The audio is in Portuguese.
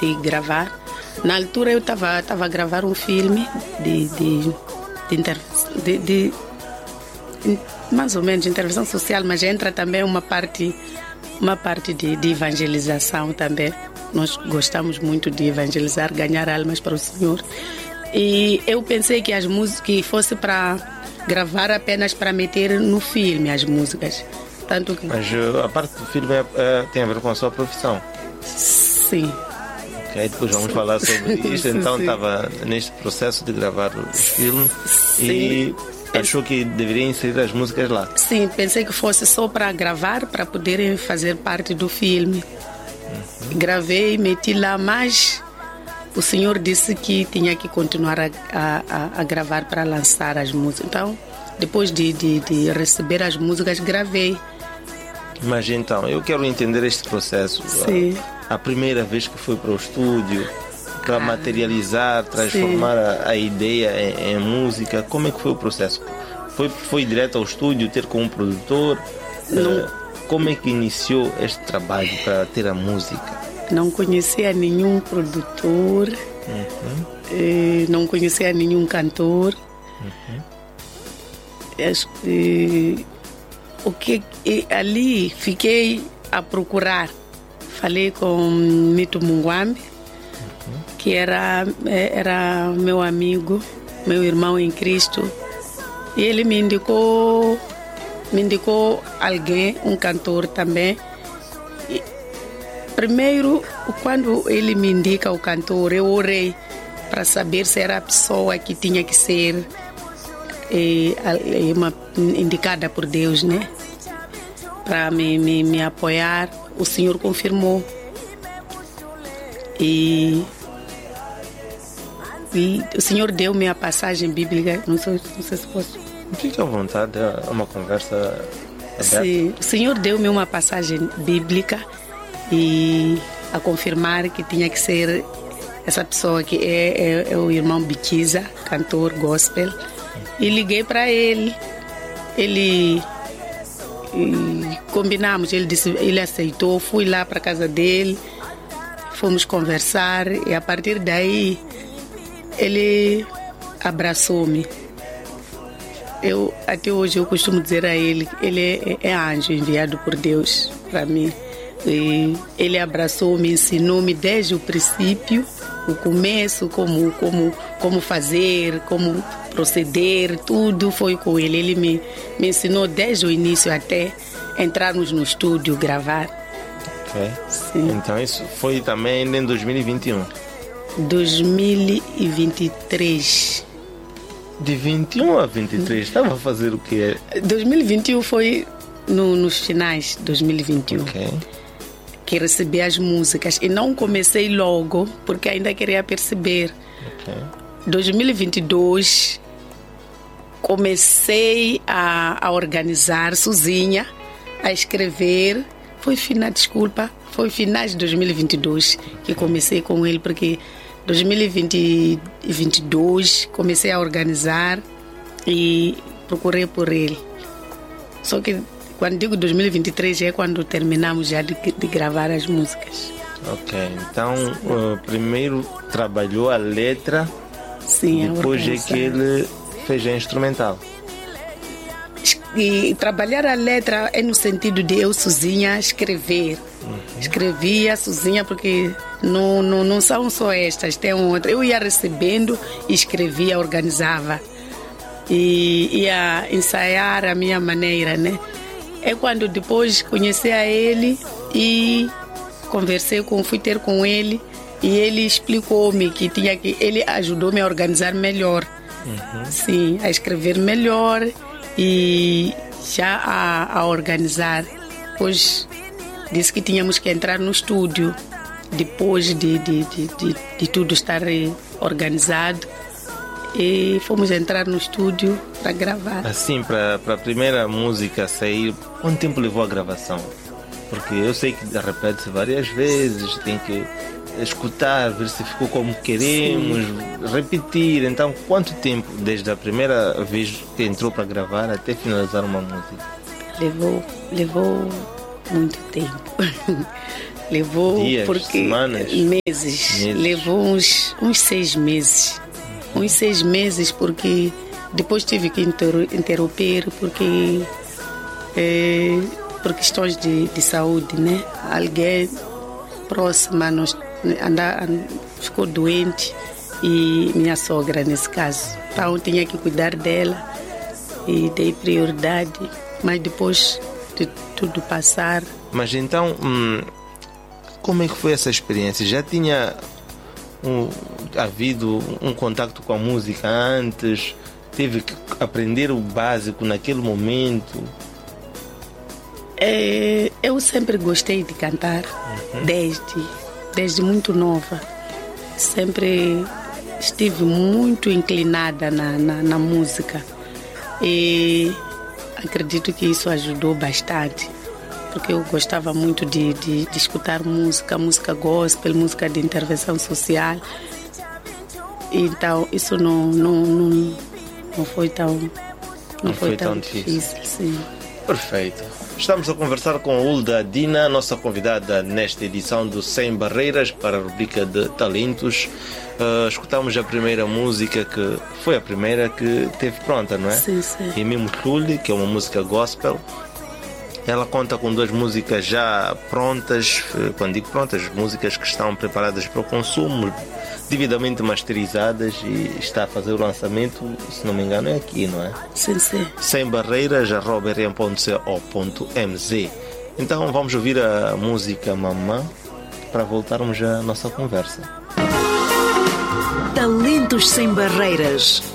de gravar. Na altura eu estava a gravar um filme de mais ou menos intervenção social, mas entra também uma parte de evangelização também. Nós gostamos muito de evangelizar, ganhar almas para o Senhor. E eu pensei que as músicas que fosse para gravar apenas para meter no filme as músicas. Tanto que... Mas a parte do filme tem a ver com a sua profissão? Sim. Ok, depois vamos falar sobre isto. Então estava neste processo de gravar o filme. Sim. E achou que deveria inserir as músicas lá? Sim, pensei que fosse só para gravar, para poderem fazer parte do filme. Gravei, meti lá, mas o Senhor disse que tinha que continuar a gravar para lançar as músicas. Então, depois de receber as músicas, gravei. Mas então, eu quero entender este processo. Sim. A primeira vez que foi para o estúdio, para materializar, transformar a ideia em música, como é que foi o processo? Foi direto ao estúdio, ter com um produtor? Não. Como é que iniciou este trabalho para ter a música? Não conhecia nenhum produtor, não conhecia nenhum cantor. Acho que ali fiquei a procurar. Falei com Mito Mungwambi, que era meu amigo, meu irmão em Cristo, e ele me indicou alguém, um cantor também. E, primeiro, quando ele me indica o cantor, eu orei para saber se era a pessoa que tinha que ser indicada por Deus, né? Para me apoiar. O Senhor confirmou. E o Senhor deu-me a passagem bíblica. Não sei se posso. Fique à vontade, é uma conversa aberta. Sim, o Senhor deu-me uma passagem bíblica e a confirmar que tinha que ser essa pessoa que é o irmão Biquiza, cantor gospel. E liguei para ele. E combinamos, ele aceitou, fui lá para a casa dele, fomos conversar e a partir daí ele abraçou-me. Até hoje eu costumo dizer a ele que ele é anjo enviado por Deus para mim. E ele abraçou-me, ensinou-me desde o princípio, o começo, como fazer, como proceder, tudo foi com ele. Ele me ensinou desde o início até entrarmos no estúdio, gravar. Ok. Sim. Então isso foi também em 2021? 2023. De 21 a 23, estava a fazer o quê? 2021 foi nos finais de 2021. Ok. Que recebi as músicas e não comecei logo porque ainda queria perceber. Ok. 2022 comecei a organizar sozinha, a escrever. Foi finais de 2022 que comecei com ele, porque 2022 comecei a organizar e procurei por ele. Só que quando digo 2023 é quando terminamos já de gravar as músicas. Ok, então primeiro trabalhou a letra. Sim, depois é que ele fez a instrumental. E trabalhar a letra é no sentido de eu sozinha escrever. Escrevia sozinha porque não são só estas, tem outra. Eu ia recebendo e escrevia, organizava. E ia ensaiar a minha maneira, né? É quando depois conheci a ele e fui ter com ele. E ele explicou-me que ele ajudou-me a organizar melhor. Sim, a escrever melhor e já a organizar. Depois disse que tínhamos que entrar no estúdio depois de tudo estar organizado. E fomos entrar no estúdio para gravar. Assim, para a primeira música sair, quanto tempo levou a gravação? Porque eu sei que repete-se várias vezes, tem que escutar, ver se ficou como queremos, repetir. Então, quanto tempo desde a primeira vez que entrou para gravar até finalizar uma música? Levou muito tempo. Levou dias, porque semanas? Meses. Levou uns 6 meses. Uns 6 meses porque depois tive que interromper porque por questões de saúde, né? Alguém próxima ficou doente e minha sogra nesse caso. Então eu tinha que cuidar dela e dei prioridade, mas depois de tudo passar. Mas então, como é que foi essa experiência? Já tinha havido um contacto com a música antes? Teve que aprender o básico naquele momento? Eu sempre gostei de cantar, desde muito nova. Sempre estive muito inclinada na música e acredito que isso ajudou bastante, porque eu gostava muito de escutar música gospel, música de intervenção social. Então isso não foi tão difícil. Sim. Perfeito. Estamos a conversar com a Hulda Dina, nossa convidada nesta edição do Sem Barreiras para a rubrica de talentos. Escutamos a primeira música, que foi a primeira que teve pronta, não é? Sim, sim. E Mimo Tule, que é uma música gospel. Ela conta com 2 músicas já prontas. Quando digo prontas, músicas que estão preparadas para o consumo, devidamente masterizadas, e está a fazer o lançamento, se não me engano, é aqui, não é? Sim, sim. Sem Barreiras, @rm.co.mz. Então vamos ouvir a música Mamã para voltarmos à nossa conversa. Talentos Sem Barreiras,